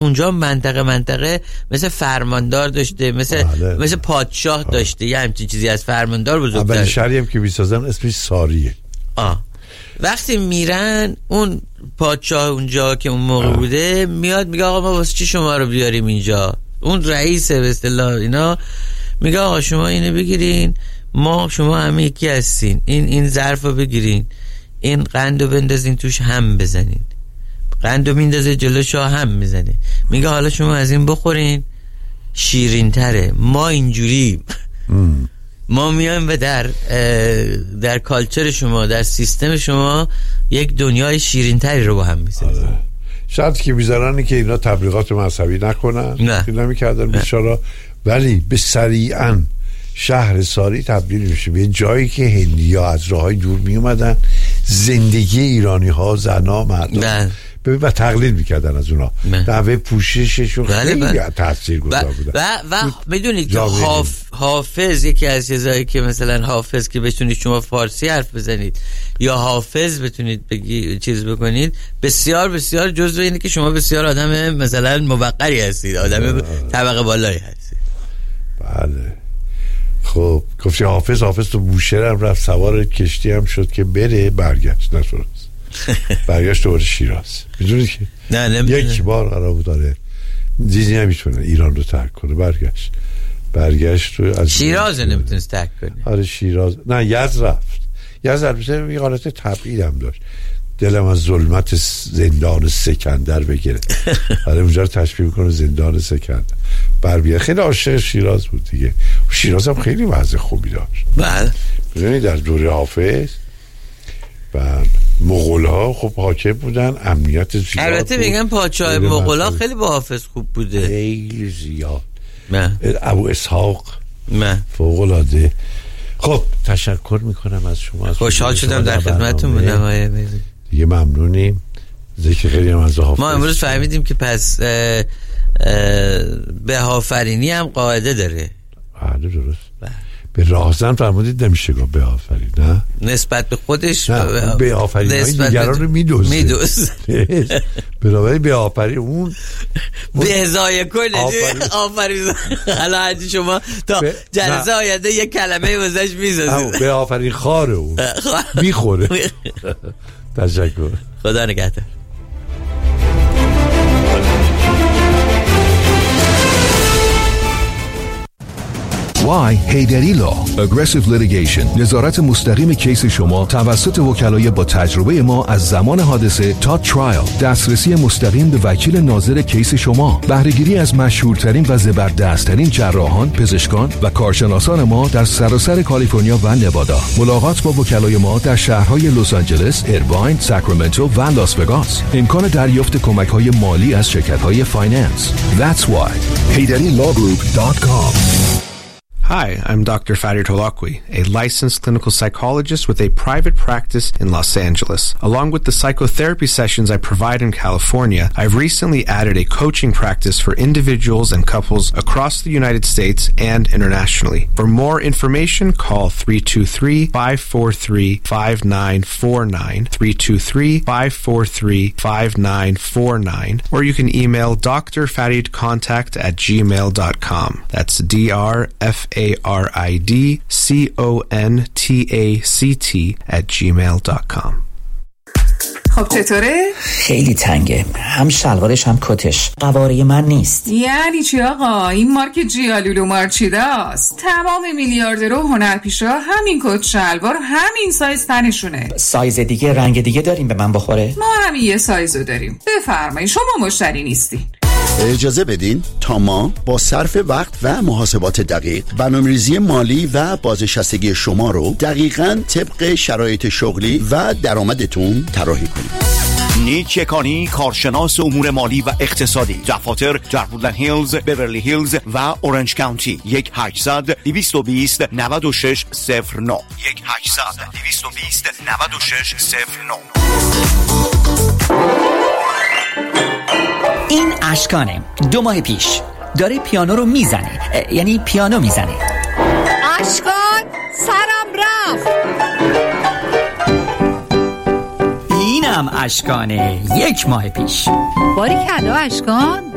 اونجا منطقه مثل فرماندار داشته، مثل پادشاه داشته، یه همچین چیزی از فرماندار بزرگتر. اولین شهری هم که میسازن اسمش ساریه. وقتی میرن اون پادشاه اونجا که اون موقع بوده میاد میگه آقا ما واسه چی شما رو بیاریم اینجا؟ اون رئیس به اصطلاح اینا میگه آقا شما اینو بگیرین، شما همه یکی هستین، این ظرفو بگیرین، این قندو بندازین توش هم بزنین، قندو میندازه جلو شاه هم میزنه، میگه حالا شما از این بخورین شیرین تره. ما اینجوری ما میایم و در کالچر شما، در سیستم شما یک دنیای شیرین تری رو با هم میسازیم. شرطی که میذارن که اینا تبلیغات مذهبی نکنن، اینا میکردن بیچارا، ولی به سریعا شهر ساری تبدیل میشه به جایی که هندی‌ها از راههای دور میومدن زندگی ایرانی‌ها، زنا، مردم و تقلید میکردن از اونا. دعوه پوشششون خیلی تاثیرگذار بوده. و میدونید که حافظ یکی از چیزایی که مثلا حافظ که بتونید شما فارسی حرف بزنید یا حافظ بتونید چیز بکنید، بسیار بسیار جزو اینه که شما بسیار آدم مثلا موقری هستید، آدم طبقه بالایی هستید. بله. خب گفتی حافظ تو بوشهر هم رفت، سوار کشتی هم شد که بره، برگشت نشد. برگشت دوباره شیراز. میدونی که یک بار قرار بود داره دیدی نمیتونه ایران رو ترک کنه، برگشت تو از شیراز نمیتونست ترک کنه. آره شیراز نه، یزد رفت. یه حالت تبعید هم داشت، دلم از ظلمت زندان سکندر بگیره. آره اونجا رو تشبیه میکنه زندان سکندر. بر خیلی عاشق شیراز بود دیگه. شیراز هم خیلی وضع خوبی داشت. بله ببینی در دوره حافظ و مغول‌ها خب حاکم بودن، امنیت زیاد. البته میگن پادشاه مغول‌ها خیلی با حافظ خوب بوده، خیلی زیاد. ابو اسحاق فوق‌العاده. خب تشکر میکنم از شما. خوشحال شدم در خدمتتون بودم. دیگه ممنونیم. ذکر خیلی هم از حافظ. ما امروز فهمیدیم که پس به آفرینی هم قاعده داره. بله درست. به راهزن فرمودید نمیشه گفت به آفرین، نه نسبت به خودش، به آفرین های دیگران رو میدوزه. بنابراین به آفرین اون به ازای کنه آفرین. حالا شما تا جلسه آینده یک کلمه وزش میزازید، به آفرین خاره اون میخوره. تشکر. خدا نگهدار. Why حیدری لا Aggressive Litigation، نظارت مستقیم کیس شما توسط وکلای با تجربه ما از زمان حادثه تا ترایل، دسترسی مستقیم به وکیل ناظر کیس شما، بهره‌گیری از مشهورترین و زبردستترین جراحان، پزشکان و کارشناسان ما در سراسر کالیفرنیا و نوادا. ملاقات با وکلای ما در شهرهای لس آنجلس، ایرواین، ساکرامنتو و لاس وگاس. امکان دریافت کمک‌های مالی از شرکت‌های فایننس. That's why HayDariLawGroup.com. Hi, I'm Dr. Farid Holakwi, a licensed clinical psychologist with a private practice in Los Angeles. Along with the psychotherapy sessions I provide in California, I've recently added a coaching practice for individuals and couples across the United States and internationally. For more information, call 323-543-5949, 323-543-5949, or you can email drfaridcontact@gmail.com. That's DRFARIDCONTACT@gmail.com. خب چطوره؟ خیلی تنگه، هم شلوارش هم کتش، قواره من نیست. یعنی چی آقا؟ این مارک جیالولو مارچیداست. تمام میلیاردر و هنرپیشا همین کت شلوار همین سایز تنشونه. سایز دیگه، رنگ دیگه داریم به من بخوره؟ ما همین یه سایزو داریم. بفرمایید، شما مشتری نیستی. اجازه بدین تا ما با صرف وقت و محاسبات دقیق برنامه‌ریزی مالی و بازنشستگی شما رو دقیقاً طبق شرایط شغلی و درآمدتون طراحی کنیم. نیک یکانی، کارشناس امور مالی و اقتصادی، دفاتر در وودلند هیلز، بیورلی هیلز و اورنج کانتی. 1-800-220-9609 1-800-220-9609. این اشکانه 2 ماه پیش داره پیانو رو میزنه، یعنی پیانو میزنه. اشکان سرم رفت. اینم اشکانه 1 ماه پیش. باریکلا اشکان،